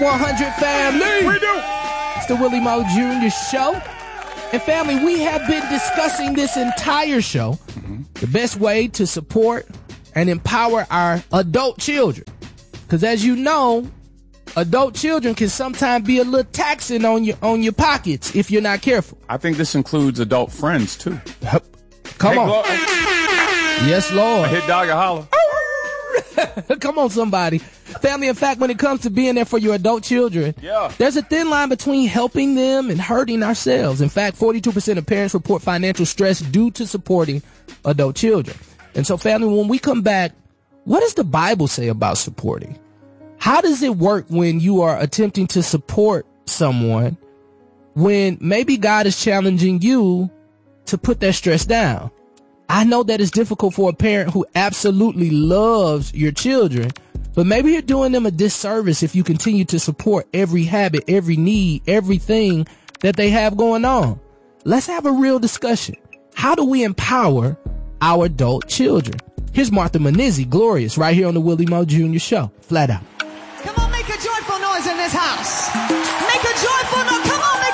100 family. We do. It's the Willie Mo Jr. Show. And family, we have been discussing this entire show, the best way to support and empower our adult children. Because as you know, adult children can sometimes be a little taxing on your pockets if you're not careful. I think this includes adult friends, too. Come on. Yes, Lord. Hit dog a holler. Come on, somebody. Family, in fact, when it comes to being there for your adult children, there's a thin line between helping them and hurting ourselves. In fact, 42% of parents report financial stress due to supporting adult children. And so, family, when we come back, what does the Bible say about supporting? How does it work when you are attempting to support someone when maybe God is challenging you to put that stress down? I know that it's difficult for a parent who absolutely loves your children, but maybe you're doing them a disservice if you continue to support every habit, every need, everything that they have going on. Let's have a real discussion. How do we empower our adult children? Here's Martha Munizzi, Glorious, right here on the Willie Mo Jr. Show. Flat out. Come on, make a joyful noise in this house. Make a joyful noise. Come on, make